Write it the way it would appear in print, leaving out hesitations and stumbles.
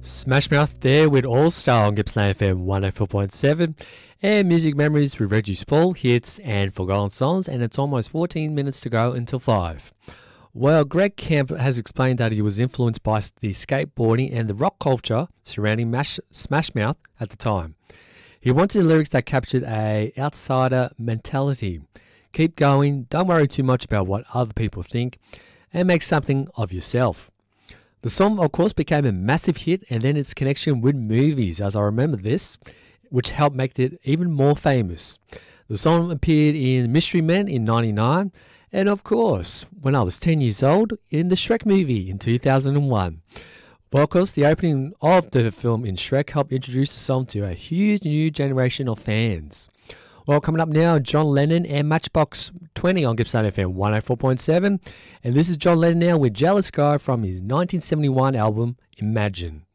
Smash Mouth there with All Star on Gippsland FM 104.7 and Music Memories with Reggie Spall, hits and forgotten songs, and it's almost 14 minutes to go until 5. Well, Greg Kemp has explained that he was influenced by the skateboarding and the rock culture surrounding Smash Mouth at the time. He wanted lyrics that captured a outsider mentality. Keep going, don't worry too much about what other people think, and make something of yourself. The song, of course, became a massive hit, and then its connection with movies, as I remember this, which helped make it even more famous. The song appeared in Mystery Men in 1999, and of course, when I was 10 years old, in the Shrek movie in 2001. Well, of course, the opening of the film in Shrek helped introduce the song to a huge new generation of fans. Well, coming up now, John Lennon and Matchbox 20 on Gippsland FM 104.7. And this is John Lennon now with Jealous Guy from his 1971 album, Imagine.